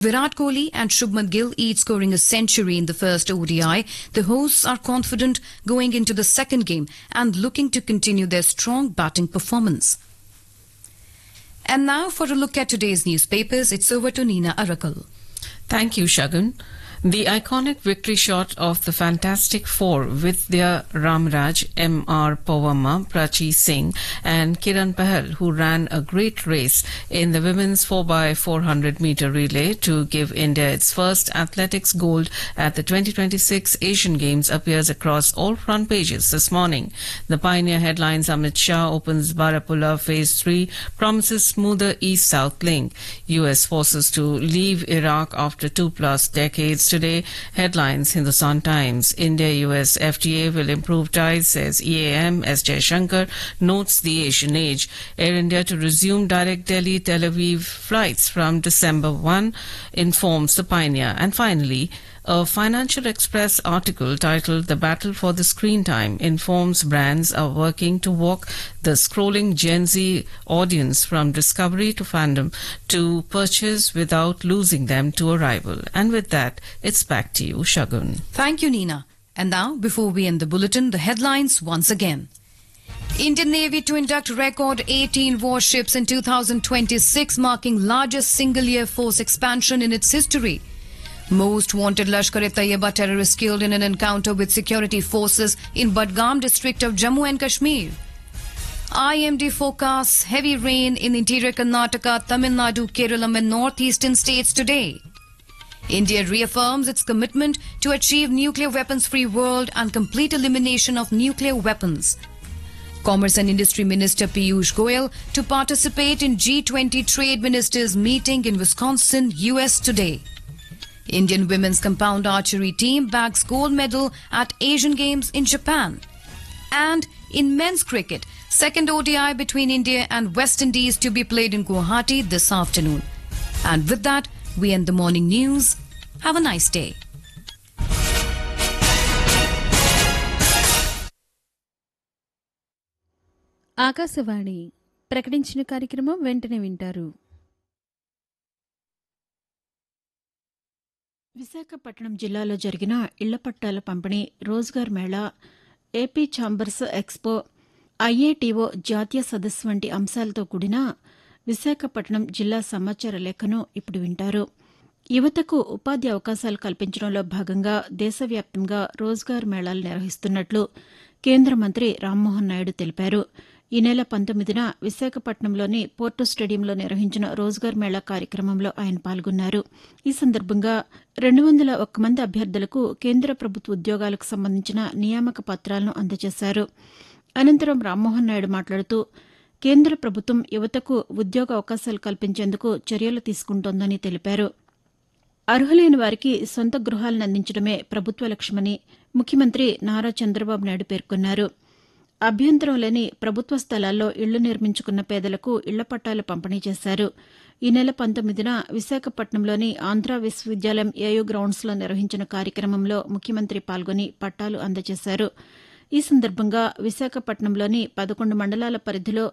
Virat Kohli and Shubman Gill each scoring a century in the first ODI. The hosts are confident going into the second game and looking to continue their strong batting performance. And now for a look at today's newspapers, it's over to Nina Arakal. Thank you, Shagun. The iconic victory shot of the Fantastic Four with their Ramraj, M.R. Pawamma, Prachi Singh and Kiran Pahal, who ran a great race in the women's 4x400 meter relay to give India its first athletics gold at the 2026 Asian Games, appears across all front pages this morning. The pioneer headlines: Amit Shah opens Barapulla Phase 3, promises smoother East-South link. U.S. forces to leave Iraq after 2+ decades. Today, headlines: Hindustan Times. India-US FTA will improve ties, says EAM. S. Jaishankar notes the Asian age. Air India to resume direct Delhi-Tel Aviv flights from December 1, informs the pioneer. And finally, a Financial Express article titled "The Battle for the Screen Time" informs brands are working to walk the scrolling Gen Z audience from discovery to fandom to purchase without losing them to a rival. And with that, it's back to you, Shagun. Thank you, Nina. And now, before we end the bulletin, the headlines once again. Indian Navy to induct record 18 warships in 2026, marking largest single-year force expansion in its history. Most wanted Lashkar-e-Taiba terrorists killed in an encounter with security forces in Budgam district of Jammu and Kashmir. IMD forecasts heavy rain in interior Karnataka, Tamil Nadu, Kerala and northeastern states today. India reaffirms its commitment to achieve nuclear weapons-free world and complete elimination of nuclear weapons. Commerce and Industry Minister Piyush Goyal to participate in G20 Trade Ministers meeting in Wisconsin, US today. Indian women's compound archery team bags gold medal at Asian Games in Japan. And in men's cricket, second ODI between India and West Indies to be played in Guwahati this afternoon. And with that, we end the morning news. Have a nice day. Akashvani ప్రకటించిన కార్యక్రమం వెంటనే వింటారు. విశాఖపట్నం జిల్లాలో జరిగిన ఇళ్ల పట్టాల పంపిణీ, Rozgar Mela, AP chambers expo, IATO జాతీయ సదస్సు వంటి అంశాలతో కూడిన విశాఖపట్నం జిల్లా సమాచార లేఖను ఇప్పుడు వింటారు. యువతకు ఉపాధి అవకాశాలు కల్పించడంలో భాగంగా దేశవ్యాప్తంగా రోజ్గార్ మేళాలు నిర్వహిస్తున్నట్లు కేంద్ర మంత్రి రామ్మోహన్ నాయుడు తెలిపారు. ఈ నెల 19న విశాఖపట్నంలోని పోర్టు స్టేడియంలో నిర్వహించిన రోజ్గార్ మేళా కార్యక్రమంలో ఆయన పాల్గొన్నారు. ఈ సందర్భంగా 201 మంది అభ్యర్థులకు కేంద్ర ప్రభుత్వ ఉద్యోగాలకు సంబంధించిన నియామక పత్రాలను అందజేశారు. అనంతరం రామ్మోహన్ నాయుడు మాట్లాడుతూ, కేంద్ర ప్రభుత్వం యువతకు ఉద్యోగ అవకాశాలు కల్పించేందుకు చర్యలు తీసుకుంటోందని తెలిపారు. అర్హులైన వారికి సొంత గృహాలను అందించడమే ప్రభుత్వ లక్ష్యమని ముఖ్యమంత్రి నారా చంద్రబాబు నాయుడు పేర్కొన్నారు. అభ్యంతరం లేని ప్రభుత్వ స్థలాల్లో ఇళ్లు నిర్మించుకున్న పేదలకు ఇళ్ల పట్టాలు పంపిణీ చేశారు. ఈ నెల 19న విశాఖపట్నంలోని ఆంధ్రా విశ్వవిద్యాలయం ఏయూ గ్రౌండ్స్లో నిర్వహించిన కార్యక్రమంలో ముఖ్యమంత్రి పాల్గొని పట్టాలు అందజేశారు. ఈ సందర్భంగా విశాఖపట్నంలోని 11 మండలాల పరిధిలో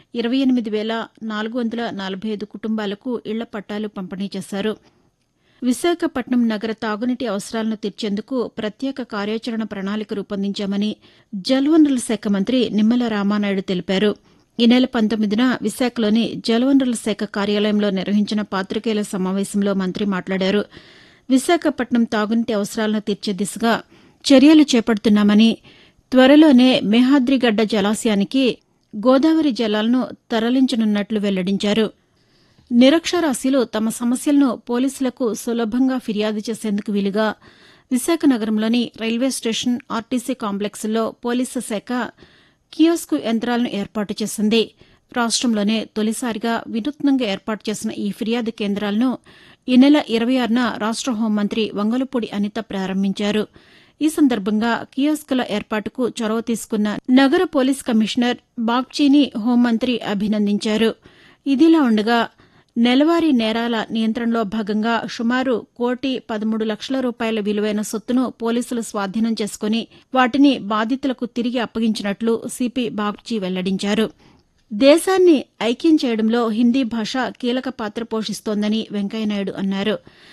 28,445 కుటుంబాలకు ఇళ్ల పట్టాలు పంపిణీ చేశారు. విశాఖపట్నం నగర తాగునీటి అవసరాలను తీర్చేందుకు ప్రత్యేక కార్యాచరణ ప్రణాళిక రూపొందించామని జలవనరుల శాఖ మంత్రి నిమ్మల రామానాయుడు తెలిపారు. ఈ నెల 19న విశాఖలోని జలవనరుల శాఖ కార్యాలయంలో నిర్వహించిన పాతికేయుల సమావేశంలో మంత్రి మాట్లాడారు. విశాఖపట్నం తాగునీటి అవసరాలను తీర్చే దిశగా చర్యలు చేపడుతున్నామని, త్వరలోనే మేహాద్రిగడ్డ జలాశయానికి గోదావరి జలాలను తరలించనున్నట్లు వెల్లడించారు. నిరక్షరాస్యులు తమ సమస్యలను పోలీసులకు సులభంగా ఫిర్యాదు చేసేందుకు వీలుగా విశాఖ నగరంలోని రైల్వే స్టేషన్, ఆర్టీసీ కాంప్లెక్స్లో పోలీసు శాఖ కియోస్కు యంత్రాలను ఏర్పాటు చేసింది. రాష్టంలోనే తొలిసారిగా వినూత్నంగా ఏర్పాటు చేసిన ఈ ఫిర్యాదు కేంద్రాలను ఈ నెల 26న రాష్ట హోంమంత్రి వంగలపూడి అనిత ప్రారంభించారు. ఈ సందర్భంగా కియోస్కుల ఏర్పాటుకు చొరవ తీసుకున్న నగర పోలీస్ కమిషనర్ బాగ్చీని హోంమంత్రి అభినందించారు. ఇదిలా ఉండగా నెలవారీ నేరాల నియంత్రణలో భాగంగా సుమారు 1,13,00,000 రూపాయల విలువైన సొత్తును పోలీసులు స్వాధీనం చేసుకుని వాటిని బాధితులకు తిరిగి అప్పగించినట్లు సిపి బాగ్చీ వెల్లడించారు. దేశాన్ని ఐక్యం చేయడంలో హిందీ భాష కీలక పాత్ర పోషిస్తోందని వెంకయ్యనాయుడు అన్నారు.